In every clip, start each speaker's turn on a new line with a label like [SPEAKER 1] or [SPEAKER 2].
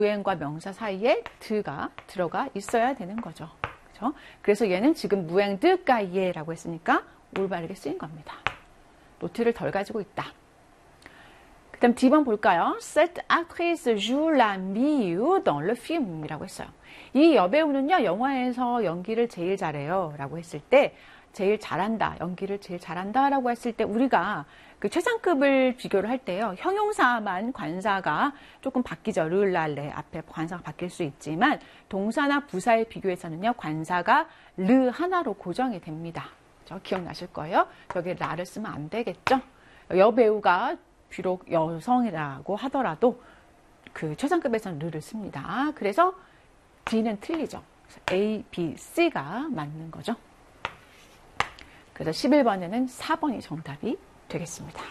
[SPEAKER 1] 무행과 명사 사이에 드가 들어가 있어야 되는 거죠. 그렇죠? 그래서 얘는 지금 무행 드까이에라고 했으니까 올바르게 쓰인 겁니다. 노트를 덜 가지고 있다. 그 다음 D번 볼까요? Cette actrice joue la mieux dans le film 이라고 했어요. 이 여배우는요, 영화에서 연기를 제일 잘해요 라고 했을 때, 제일 잘한다, 연기를 제일 잘한다 라고 했을 때, 우리가 그 최상급을 비교를 할 때요, 형용사만 관사가 조금 바뀌죠. 르랄레 앞에 관사가 바뀔 수 있지만, 동사나 부사에 비교해서는요, 관사가 르 하나로 고정이 됩니다. 기억나실 거예요. 여기 라를 쓰면 안 되겠죠. 여배우가 비록 여성이라고 하더라도 그 최상급에서는 르를 씁니다. 그래서 D는 틀리죠. A, B, C가 맞는 거죠. 그래서 11번에는 4번이 정답이 되겠습니다.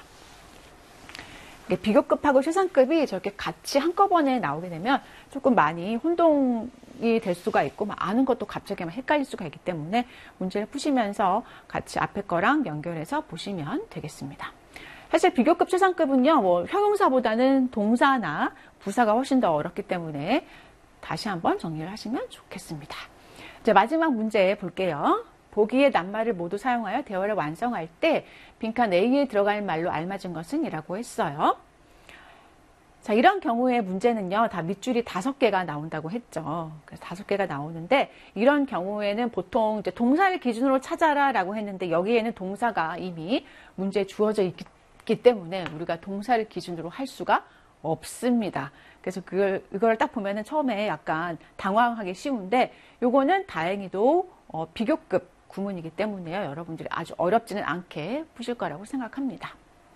[SPEAKER 1] 비교급하고 최상급이 저렇게 같이 한꺼번에 나오게 되면 조금 많이 혼동이 될 수가 있고 아는 것도 갑자기 헷갈릴 수가 있기 때문에 문제를 푸시면서 같이 앞에 거랑 연결해서 보시면 되겠습니다. 사실 비교급 최상급은요, 뭐 형용사보다는 동사나 부사가 훨씬 더 어렵기 때문에 다시 한번 정리를 하시면 좋겠습니다. 이제 마지막 문제 볼게요. 보기의 낱말을 모두 사용하여 대화를 완성할 때 빈칸 A에 들어갈 말로 알맞은 것은 이라고 했어요. 자, 이런 경우의 문제는요, 다 밑줄이 5개가 나온다고 했죠. 그래서 5개가 나오는데, 이런 경우에는 보통 이제 동사를 기준으로 찾아라 라고 했는데, 여기에는 동사가 이미 문제에 주어져 있기 때문에 우리가 동사를 기준으로 할 수가 없습니다. 그래서 이걸 딱 보면은 처음에 약간 당황하기 쉬운데, 요거는 다행히도 비교급 구문이기 때문에요. 여러분들이 아주 어렵지는 않게 푸실 거라고 생각합니다.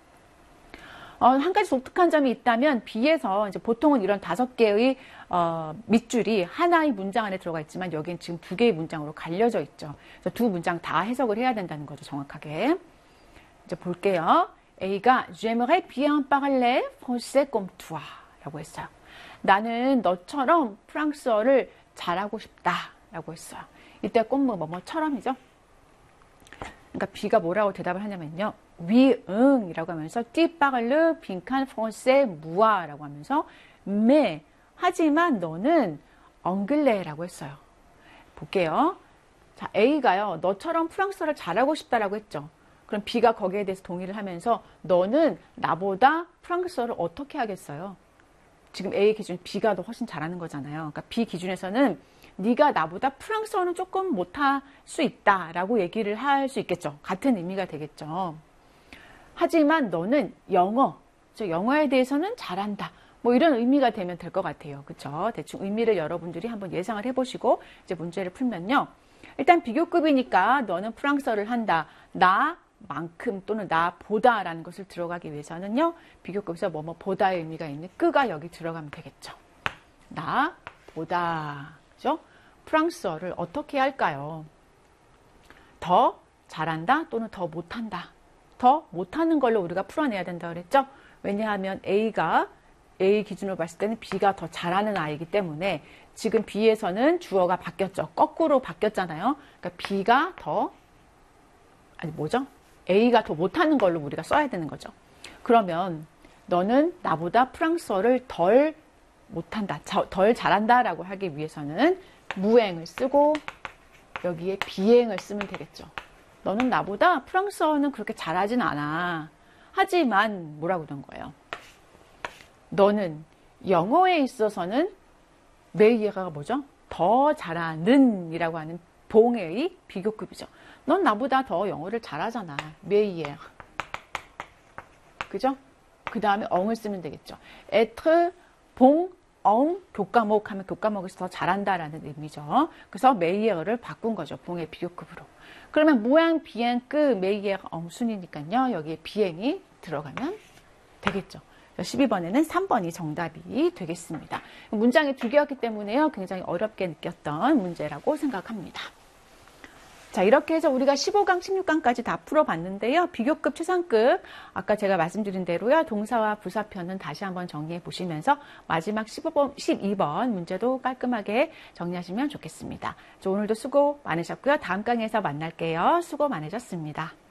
[SPEAKER 1] 한 가지 독특한 점이 있다면 B에서 이제 보통은 이런 5개의 밑줄이 하나의 문장 안에 들어가 있지만 여기는 지금 2개의 문장으로 갈려져 있죠. 그래서 2 문장 다 해석을 해야 된다는 거죠. 정확하게. 이제 볼게요. A가 J'aimerais bien parler français comme toi 라고 했어요. 나는 너처럼 프랑스어를 잘하고 싶다 라고 했어요. 이때 꽃무 뭐뭐처럼이죠. 그러니까 B가 뭐라고 대답을 하냐면요. Oui, 응 이라고 하면서 Tu parles 빈칸 français moi 라고 하면서 mais 하지만 너는 엉글레라고 했어요. 볼게요. 자, A가요. 너처럼 프랑스어를 잘하고 싶다라고 했죠. 그럼 B가 거기에 대해서 동의를 하면서 너는 나보다 프랑스어를 어떻게 하겠어요? 지금 A 기준 B가 더 훨씬 잘하는 거잖아요. 그러니까 B 기준에서는 네가 나보다 프랑스어는 조금 못할 수 있다라고 얘기를 할 수 있겠죠. 같은 의미가 되겠죠. 하지만 너는 영어에 대해서는 잘한다. 뭐 이런 의미가 되면 될 것 같아요. 그렇죠? 대충 의미를 여러분들이 한번 예상을 해보시고 이제 문제를 풀면요. 일단 비교급이니까 너는 프랑스어를 한다. 나만큼 또는 나보다라는 것을 들어가기 위해서는요. 비교급에서 뭐뭐보다의 의미가 있는 끄가 여기 들어가면 되겠죠. 나보다. 그죠? 프랑스어를 어떻게 할까요? 더 잘한다 또는 더 못한다. 더 못하는 걸로 우리가 풀어내야 된다 그랬죠? 왜냐하면 A가 A 기준으로 봤을 때는 B가 더 잘하는 아이이기 때문에 지금 B에서는 주어가 바뀌었죠. 거꾸로 바뀌었잖아요. 그러니까 B가 A가 더 못하는 걸로 우리가 써야 되는 거죠. 그러면 너는 나보다 프랑스어를 덜 못한다, 덜 잘한다라고 하기 위해서는 무행을 쓰고 여기에 비행을 쓰면 되겠죠. 너는 나보다 프랑스어는 그렇게 잘하진 않아. 하지만 뭐라고 된 거예요? 너는 영어에 있어서는 메이에가 뭐죠? 더 잘하는 이라고 하는 봉의 비교급이죠. 넌 나보다 더 영어를 잘하잖아. 메이에. 그죠? 그 다음에 엉을 쓰면 되겠죠. être, 봉, 엉, 교과목 하면 교과목에서 더 잘한다라는 의미죠. 그래서 메이에어를 바꾼 거죠. 봉의 비교급으로. 그러면 모양, 비행, 끄, 메이에어, 엉 순이니까요. 여기에 비행이 들어가면 되겠죠. 12번에는 3번이 정답이 되겠습니다. 문장이 2개였기 때문에요. 굉장히 어렵게 느꼈던 문제라고 생각합니다. 자, 이렇게 해서 우리가 15강, 16강까지 다 풀어봤는데요. 비교급, 최상급, 아까 제가 말씀드린 대로요. 동사와 부사편은 다시 한번 정리해 보시면서 마지막 12번 문제도 깔끔하게 정리하시면 좋겠습니다. 오늘도 수고 많으셨고요. 다음 강의에서 만날게요. 수고 많으셨습니다.